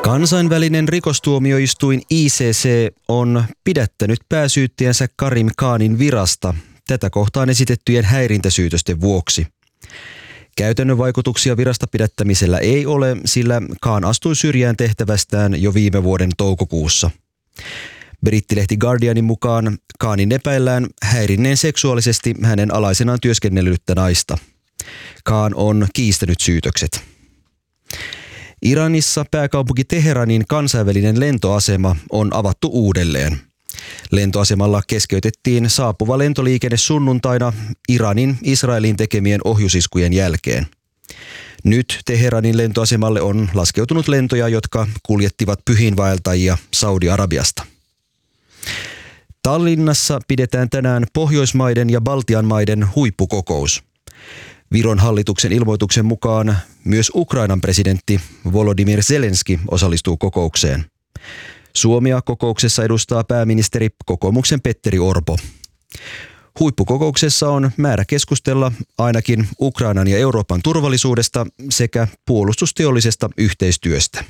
Kansainvälinen rikostuomioistuin ICC on pidättänyt pääsyyttäjänsä Karim Khanin virasta tätä kohtaan esitettyjen häirintäsyytösten vuoksi. Käytännön vaikutuksia virasta pidättämisellä ei ole, sillä Khan astui syrjään tehtävästään jo viime vuoden toukokuussa. Brittilehti Guardianin mukaan Khanin epäillään häirinneen seksuaalisesti hänen alaisenaan työskennellyttä naista. Khan on kiistänyt syytökset. Iranissa pääkaupunki Teheranin kansainvälinen lentoasema on avattu uudelleen. Lentoasemalla keskeytettiin saapuva lentoliikenne sunnuntaina Iranin Israelin tekemien ohjusiskujen jälkeen. Nyt Teheranin lentoasemalle on laskeutunut lentoja, jotka kuljettivat pyhiinvaeltajia Saudi-Arabiasta. Tallinnassa pidetään tänään Pohjoismaiden ja Baltian maiden huippukokous. Viron hallituksen ilmoituksen mukaan myös Ukrainan presidentti Volodymyr Zelenski osallistuu kokoukseen. Suomea kokouksessa edustaa pääministeri kokoomuksen Petteri Orpo. Huippukokouksessa on määrä keskustella ainakin Ukrainan ja Euroopan turvallisuudesta sekä puolustusteollisesta yhteistyöstä.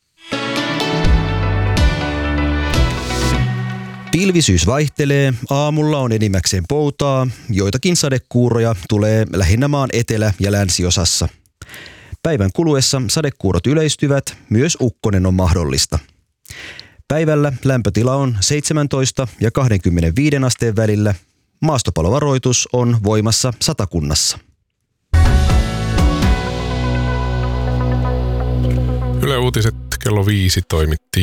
Pilvisyys vaihtelee, aamulla on enimmäkseen poutaa, joitakin sadekuuroja tulee lähinnä maan etelä- ja länsiosassa. Päivän kuluessa sadekuurot yleistyvät, myös ukkonen on mahdollista. Päivällä lämpötila on 17 ja 25 asteen välillä. Maastopalovaroitus on voimassa Satakunnassa. Yle Uutiset kello 5 toimitti